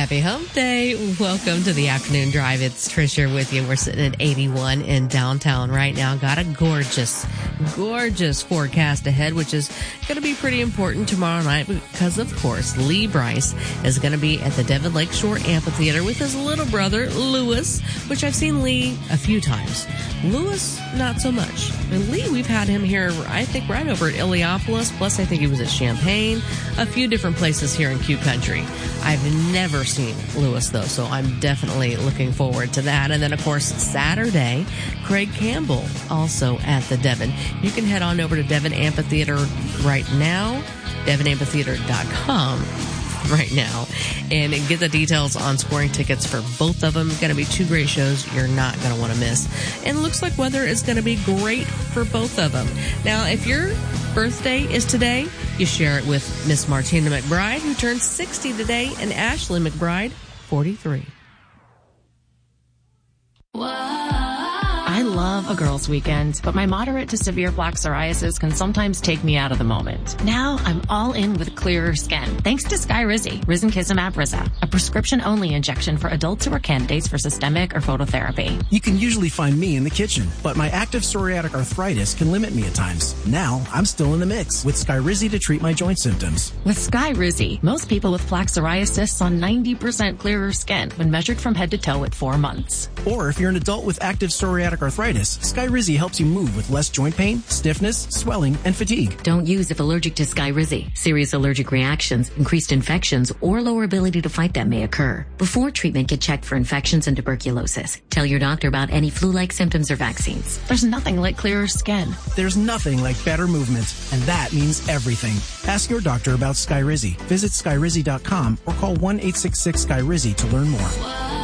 Happy Hump Day. Welcome to the Afternoon Drive. It's Trish here with you. We're sitting at 81 in downtown right now. Got a gorgeous forecast ahead, which is going to be pretty important tomorrow night because, of course, Lee Brice is going to be at the Devon Lakeshore Amphitheater with his little brother, Lewis, which I've seen Lee a few times. Lewis, not so much. And Lee, we've had him here, I think, right over at Illiopolis. Plus, I think he was at Champaign, a few different places here in Q Country. I've never seen Lewis, though, so I'm definitely looking forward to that. And then, of course, Saturday, Craig Campbell also at the Devon. You can head on over to Devon Amphitheater right now, devonamphitheater.com right now, and get the details on scoring tickets for both of them. Going to be two great shows you're not going to want to miss. And it looks like weather is going to be great for both of them. Now, if your birthday is today, you share it with Miss Martina McBride, who turns 60 today, and Ashley McBride, 43. I love a girls' weekend, but my moderate to severe plaque psoriasis can sometimes take me out of the moment. Now I'm all in with clearer skin, thanks to Skyrizi, Risankizumab Rizza, a prescription-only injection for adults who are candidates for systemic or phototherapy. You can usually find me in the kitchen, but my active psoriatic arthritis can limit me at times. Now I'm still in the mix with Skyrizi to treat my joint symptoms. With Skyrizi, most people with plaque psoriasis saw 90% clearer skin when measured from head to toe at 4 months. Or if you're an adult with active psoriatic arthritis, Skyrizi helps you move with less joint pain, stiffness, swelling, and fatigue. Don't use if allergic to Skyrizi. Serious allergic reactions, increased infections, or lower ability to fight them may occur. Before treatment, get checked for infections and tuberculosis. Tell your doctor about any flu-like symptoms or vaccines. There's nothing like clearer skin. There's nothing like better movement, and that means everything. Ask your doctor about Skyrizi. Visit Skyrizi.com or call 1-866-SKYRIZI to learn more.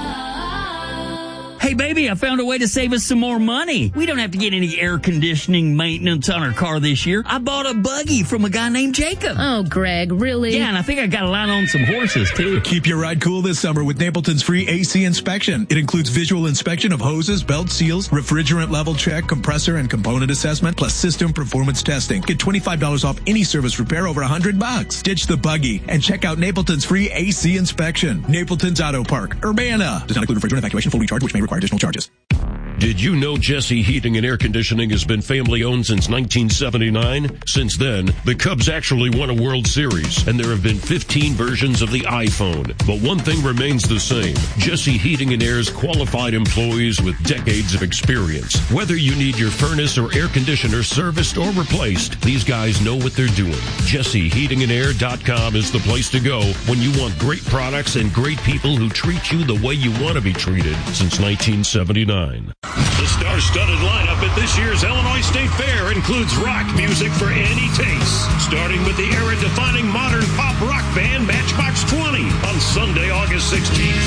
Hey, baby, I found a way to save us some more money. We don't have to get any air conditioning maintenance on our car this year. I bought a buggy from a guy named Jacob. Oh, Greg, really? Yeah, and I think I got a line on some horses, too. Keep your ride cool this summer with Napleton's free AC inspection. It includes visual inspection of hoses, belt seals, refrigerant level check, compressor and component assessment, plus system performance testing. Get $25 off any service repair over $100. Ditch the buggy and check out Napleton's free AC inspection. Napleton's Auto Park, Urbana. Does not include refrigerant evacuation, full recharge, which may require additional charges. Did you know Jesse Heating and Air Conditioning has been family-owned since 1979? Since then, the Cubs actually won a World Series, and there have been 15 versions of the iPhone. But one thing remains the same. Jesse Heating and Air's qualified employees with decades of experience. Whether you need your furnace or air conditioner serviced or replaced, these guys know what they're doing. JesseHeatingandAir.com is the place to go when you want great products and great people who treat you the way you want to be treated since 1979. The star-studded lineup at this year's Illinois State Fair includes rock music for any taste, starting with the era-defining modern pop rock band Matchbox 20 on Sunday, August 16th.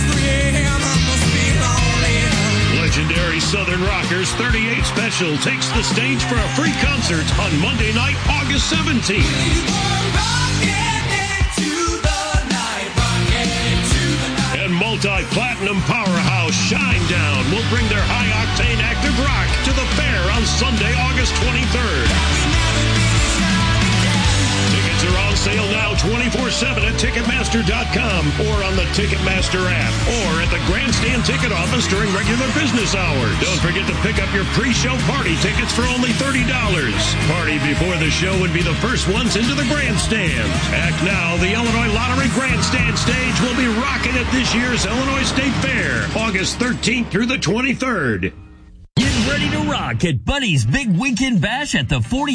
Legendary Southern Rockers 38 Special takes the stage for a free concert on Monday night, August 17th. And multi-platinum powerhouse Shinedown will bring their high-octane active rock to the fair on Sunday, August 23rd. Tickets are on sale now 24/7 at Ticketmaster.com or on the Ticketmaster app or at the Grandstand ticket office during regular business hours. Don't forget to pick up your pre-show party tickets for only $30. Party before the show would be the first ones into the grandstand. Act now, the Illinois Lottery Grandstand stage will be rocking at this year's Illinois State Fair, August 13th through the 23rd. Get ready to rock at Buddy's Big Weekend Bash at the 40